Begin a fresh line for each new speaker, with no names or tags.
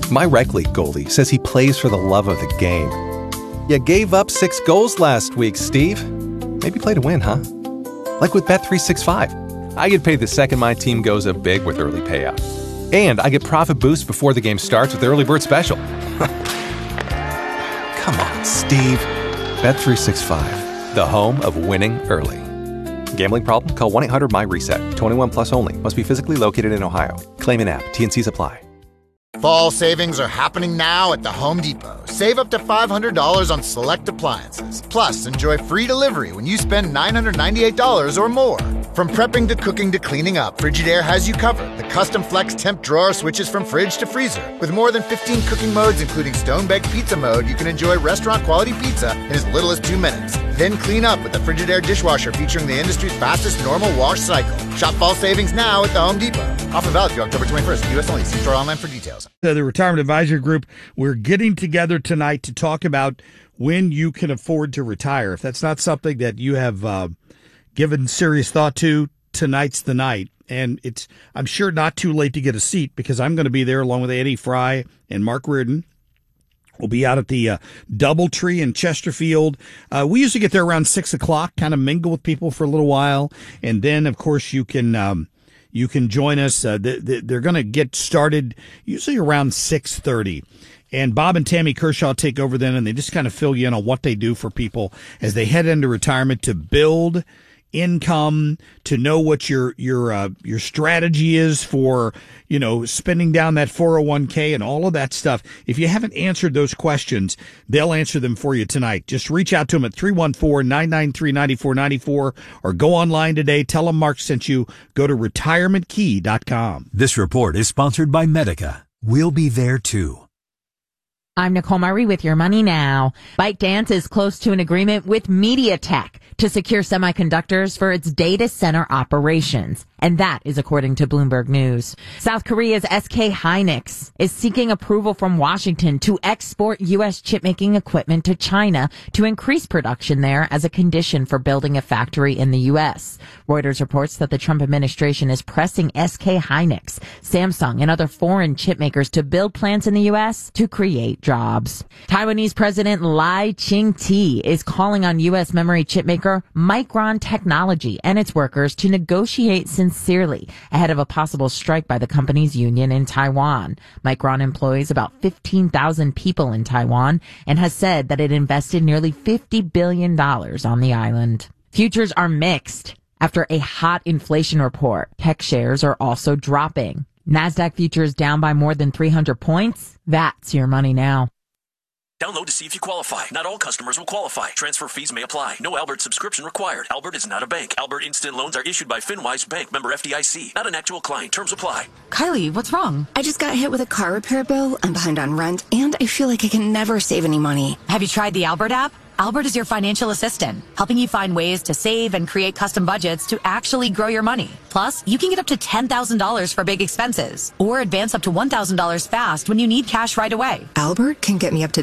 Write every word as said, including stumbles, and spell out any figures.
My rec league goalie says he plays for the love of the game. You gave up six goals last week, Steve. Maybe play to win, huh? Like with Bet three sixty-five. I get paid the second my team goes up big with early payout. And I get profit boosts before the game starts with the early bird special. Come on, Steve. Bet three sixty-five, the home of winning early. Gambling problem? Call one eight hundred M Y reset. twenty-one plus only. Must be physically located in Ohio. Claim in app. T N Cs apply.
Fall savings are happening now at the Home Depot. Save up to five hundred dollars on select appliances. Plus, enjoy free delivery when you spend nine hundred ninety-eight dollars or more. From prepping to cooking to cleaning up, Frigidaire has you covered. The custom flex temp drawer switches from fridge to freezer. With more than fifteen cooking modes, including stone-baked pizza mode, you can enjoy restaurant-quality pizza in as little as two minutes. Then clean up with the Frigidaire dishwasher featuring the industry's fastest normal wash cycle. Shop fall savings now at the Home Depot. Offer valid through October twenty-first. U S only. See store online for details.
The Retirement Advisory Group, we're getting together tonight to talk about when you can afford to retire. If that's not something that you have uh, given serious thought to, tonight's the night. And it's, I'm sure, not too late to get a seat because I'm going to be there along with Eddie Fry and Mark Reardon. We'll be out at the uh, Doubletree in Chesterfield. Uh, we usually get there around six o'clock, kind of mingle with people for a little while. And then, of course, you can um, you can join us. Uh, they, they're going to get started usually around six thirty. And Bob and Tammy Kershaw take over then, and they just kind of fill you in on what they do for people as they head into retirement to build income, to know what your your uh, your strategy is for, you know, spending down that four oh one k and all of that stuff. If you haven't answered those questions, they'll answer them for you tonight. Just reach out to them at three one four, nine nine three, nine four nine four or go online today. Tell them Mark sent you. Go to retirement key dot com.
This report is sponsored by Medica. We'll be there too.
I'm Nicole Murray with Your Money Now. ByteDance is close to an agreement with MediaTek to secure semiconductors for its data center operations. And that is according to Bloomberg News. South Korea's S K Hynix is seeking approval from Washington to export U S chipmaking equipment to China to increase production there as a condition for building a factory in the U S. Reuters reports that the Trump administration is pressing S K Hynix, Samsung, and other foreign chipmakers to build plants in the U S to create jobs. Taiwanese President Lai Ching-te is calling on U S memory chipmaker Micron Technology and its workers to negotiate sincerely ahead of a possible strike by the company's union in Taiwan. Micron employs about fifteen thousand people in Taiwan and has said that it invested nearly fifty billion dollars on the island. Futures are mixed. After a hot inflation report, tech shares are also dropping. NASDAQ futures down by more than three hundred points. That's Your Money Now.
Download to see if you qualify. Not all customers will qualify. Transfer fees may apply. No Albert subscription required. Albert is not a bank. Albert Instant Loans are issued by FinWise Bank, member F D I C. Not an actual client. Terms apply.
Kylie, what's wrong? I just got hit with a car repair bill. I'm behind on rent, and I feel like I can never save any money.
Have you tried the Albert app? Albert is your financial assistant, helping you find ways to save and create custom budgets to actually grow your money. Plus, you can get up to ten thousand dollars for big expenses, or advance up to one thousand dollars fast when you need cash right away.
Albert can get me up to